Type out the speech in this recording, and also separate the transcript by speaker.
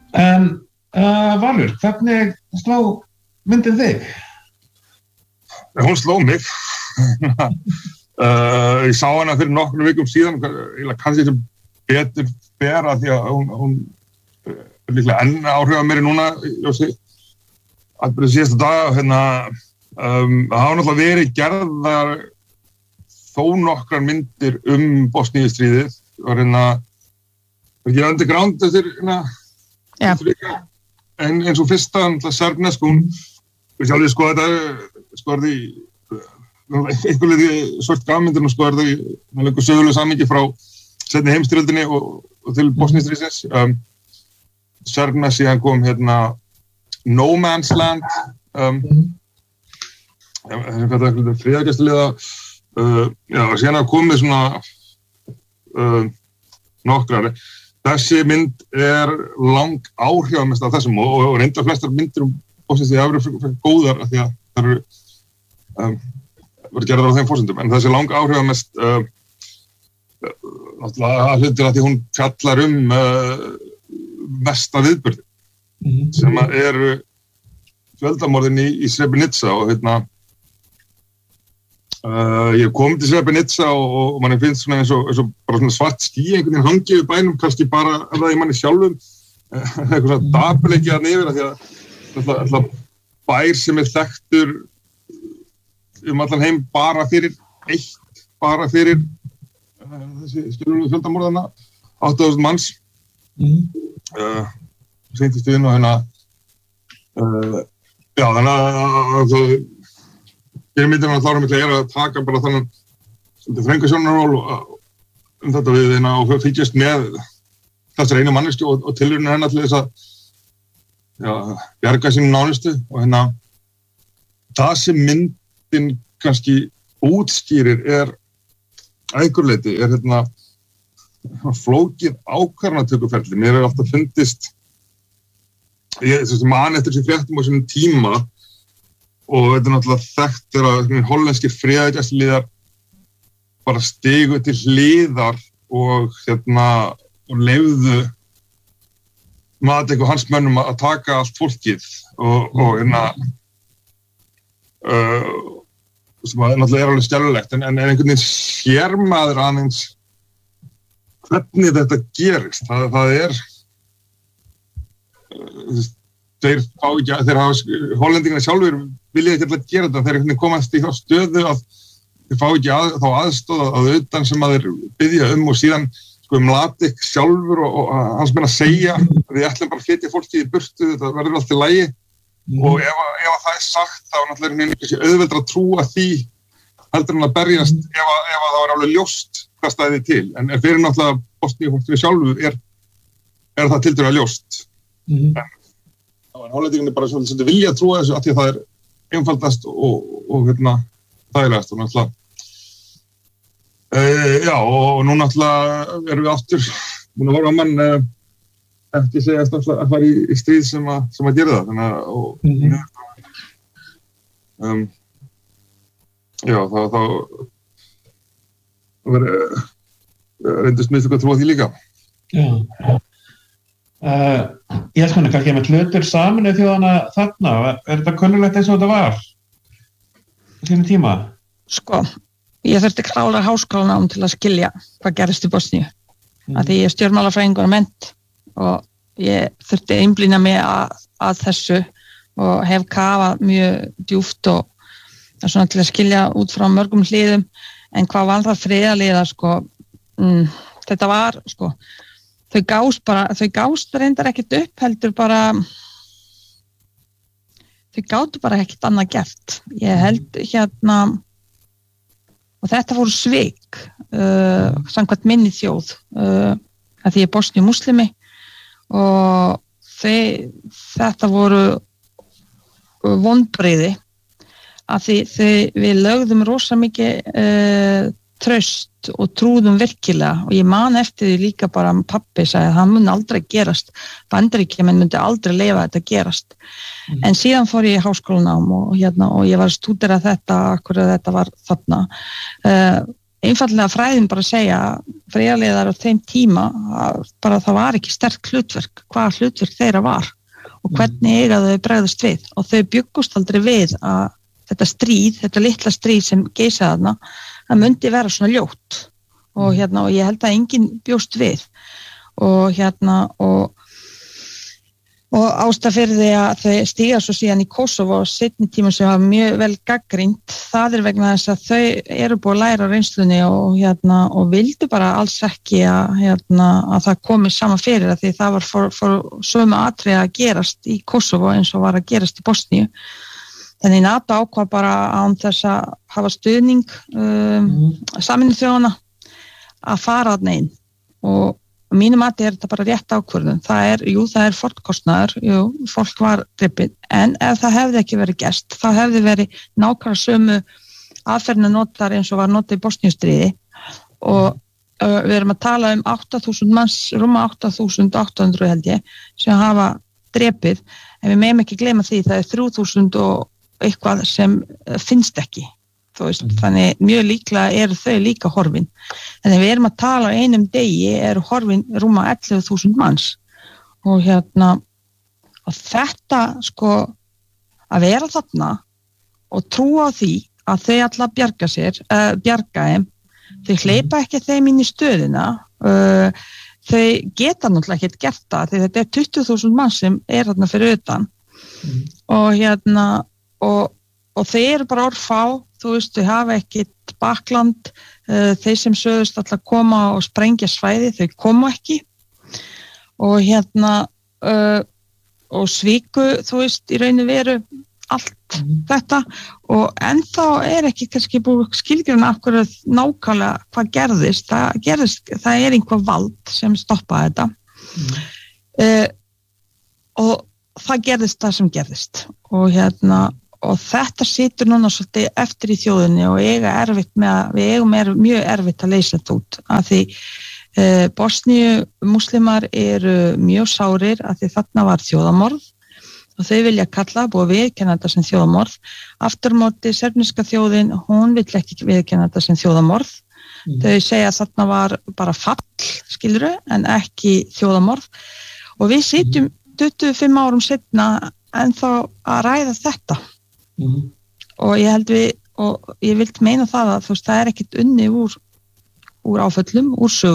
Speaker 1: En Valur, hvernig sló myndin þig?
Speaker 2: Hún sló mig. Ég sá hana fyrir nokkrum vikum síðan, kannski sem betur fer að því að hún er líklega enn áhrif meiri núna, Jósi, atbyrðið síðasta daga, það hafa náttúrulega verið gerðar þó nokkrar myndir Bosníustríðið, var ekki underground eftir eins og fyrsta, Serbnesk, hún sjálfið skoðaði einhver liði svört gafmyndir og skoðaði einhver söguleg samhengi frá seinni heimsstyrjöldinni og til Bosníustríðsins. Serbnesk síðan kom No Man's Land, sem kallar friðargæsluliða, síðan hafa komið svona nokkrar. Þessi mynd er lang áhrifamest af þessum og reyndar flestar myndir Bosníustríðið hafa verið góðar af því að það eru verið gerðar á þeim forsendum, en þessi lang áhrifamest náttúrulega hlutir að því hún fjallar mesta viðburði sem eru fjöldamorðin í Srebrenica og ég kom til Srebrenica og manni finnst svona eins og bara svona svart ský einhvern veginn hangið við bænum, kannski bara ef það í manni sjálfum, eitthvað svona dapurleiki þarna yfir af því að alltaf bær sem er þekktur allan heim bara fyrir þessi skilurðu fjöldamorðana, 8.000 manns, seintist við inn og þannig að fyrir myndina klára mikla er að taka bara þannig þröngu sjónarhól þetta við og fylgjast með þessar einu manneski og tilraunir hennar til þess að bjarga sínum nánustu og það sem myndin kannski útskýrir er að einhverju leyti flókið ákvarðanatökuferli. Mér hefur alltaf fundist ég man eftir þessum fréttum á sínum tíma og þetta er náttúrulega þekkt að hollenskir friðargæsluliðar bara stigu til hliðar og leyfðu Matek og hans mönnum að taka allt fólkið og sem náttúrulega er alveg skelfilegt en einhvern veginn sér maður aðeins hvernig þetta gerist. Það er þeir hollendingarnir sjálfur vilja ekki alltaf gera þetta, þeir komast í þá stöðu að þeir fá ekki þá aðstoð að utan sem að þeir biðja og síðan Mladic sjálfur og hans menn að segja við ætlum bara að flytja fólkið í burtu, þetta verður allt í lagi og ef það er sagt þá er náttúrulega auðveldra að trúa því heldur en að berjast ef það var alveg ljóst hvað stæði til, en fyrir náttúrulega Bosníufólkinu sjálfur er það tiltölulega ljóst. En hollendingarnir bara svolítið vilja að trúa þessu af því að það er einfaldast og þægilegast og náttúrulega og nú náttúrulega erum við aftur búin að horfa á mann ekki segjast að fara í stríð sem að gera það þannig að þá reyndist mistök að trúa því líka.
Speaker 1: Ég held kannski með hlutur Sameinuðu þjóðanna þarna, er þetta kunnulegt eins og þetta var í sínum tíma?
Speaker 3: Sko, ég þurfti klára háskólanám til að skilja hvað gerist í Bosníu af því ég er stjórnmálafræðingur og mennt og ég þurfti einblína mig að þessu og hef kafað mjög djúpt og svona til að skilja út frá mörgum hliðum en hvað var það friðarliða þetta var þau gást reyndar ekkert upp heldur bara þau gátu bara ekkert annað gert. Ég held og þetta voru svik samkvæmt minni þjóð að því ég er Bosníu muslimi og þetta voru vonbrigði af því við lögðum rosa mikið traust og trúðum virkilega og ég man eftir því líka bara pappi sagði að það mun aldrei gerast, Bandaríkjamenn myndi aldrei leyfa þetta gerast en síðan fór ég í háskólanám og ég var að stúdera þetta akkur að þetta var þarna einfallega fræðin bara segja friðarleiðar á þeim tíma bara það var ekki sterk hlutverk, hvað hlutverk þeirra var og hvernig eiga þau bregðast við og þau bjuggust aldrei við að þetta litla stríð sem geisaði þarna, það myndi vera svona ljótt og og ég held að enginn bjóst við og ástæða fyrir því að þau stíga svo síðan í Kosovo og seinni tíma sem var mjög vel gagnrýnt, það vegna þess að þau eru búið að læra á reynslunni og vildu bara alls ekki að það komi saman fyrir því það var for sömu atriði að gerast í Kosovo eins og var að gerast í Bosníu. Þannig NATO ákvað bara án þess að hafa stuðning Sameinuðu þjóðanna að fara þarna inn og mínum mati þetta bara rétt ákvörðun. Það er fornkostnaður, fólk var drepið, en ef það hefði ekki verið gert, þá hefði verið nákvæmlega sömu aðferðina notar eins og var notað í Bosníustríði og við erum að tala 8.000 manns, rúma 8.800 held ég, sem hafa drepið, en við megum ekki gleyma því, það 3.000 og eitthvað sem finnst ekki. Þannig mjög líklega eru þau líka horfin. Þannig við erum að tala á einum degi eru horfin rúma 11.000 manns og og þetta sko að vera þarna og trúa á því að þau alla bjarga þeim, þau hleypa ekki þeim inn í stöðina, þau geta náttúrulega ekki gert það því þetta 20.000 manns sem þarna fyrir utan og þau eru bara orðfá, þau hafa ekkert bakland, þeir sem sögðust alltaf koma og sprengja svæði, þau komu ekki og og svíku, í raun og veru allt þetta og ennþá ekki kannski búið skilgreina af hverju nákvæmlega hvað gerðist, það einhver vald sem stoppaði þetta og það gerðist það sem gerðist og þetta situr núna svolítið eftir í þjóðinni og við eigum mjög erfitt að leysa þetta út af því Bosníu múslimar eru mjög sárir af því þarna var þjóðamorð og þau vilja búið að viðurkenna þetta sem þjóðamorð. Aftur á móti serbneska þjóðin, hún vill ekki viðurkenna þetta sem þjóðamorð. Þau segja að þarna var bara fall, skilurðu, en ekki þjóðamorð og við sitjum 25 árum seinna en þá að ræða þetta. Og ég vilt meina það að það ekkert unnið úr áföllum, úr sögu